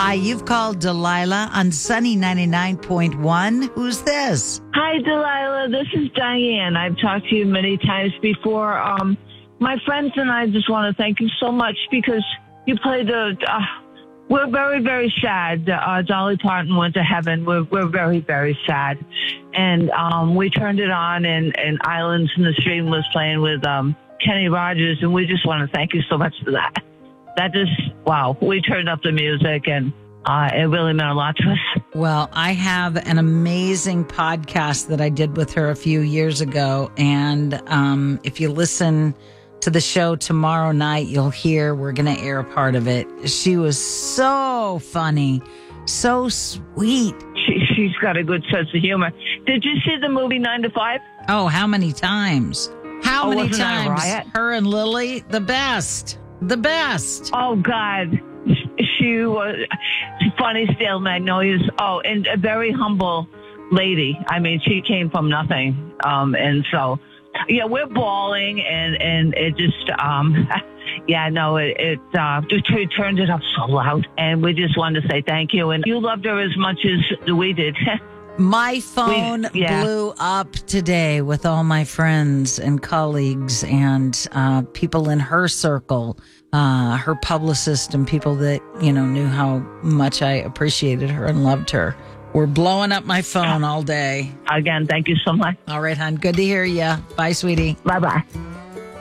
Hi, you've called Delilah on Sunny 99.1. Who's this? Hi, Delilah. This is Diane. I've talked to you many times before. My friends and I just want to thank you so much because you played we're very, very sad. Dolly Parton went to heaven. We're very, very sad. And we turned it on, and Islands in the Stream was playing with Kenny Rogers, and we just want to thank you so much for that. That just, wow. We turned up the music, and it really meant a lot to us. Well, I have an amazing podcast that I did with her a few years ago. And if you listen to the show tomorrow night, you'll hear we're going to air a part of it. She was so funny, so sweet. She's got a good sense of humor. Did you see the movie 9 to 5? Oh, how many times? How many wasn't that a times? riot? Her and Lily, the best. The best. Oh, God. She was funny still, Magnolias. Oh, and a very humble lady. I mean, she came from nothing. And so, yeah, we're bawling, and it just, it turned it up so loud. And we just wanted to say thank you. And you loved her as much as we did. My phone blew up today with all my friends and colleagues and people in her circle, her publicist and people that, knew how much I appreciated her and loved her. We're blowing up my phone all day. Again, thank you so much. All right, hon. Good to hear you. Bye, sweetie. Bye-bye.